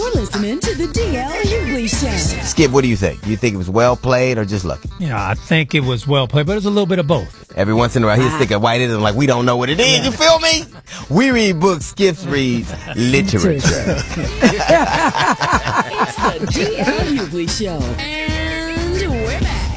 You're listening to the DL Hughley Show. Skip, what do you think? You think it was well played or just lucky? Yeah, I think it was well played, but it was a little bit of both. Every once in a while, he'll stick a white in and like, we don't know what it is. You feel me? We read books, Skips reads literature. It's the DL Hughley Show. And we're back.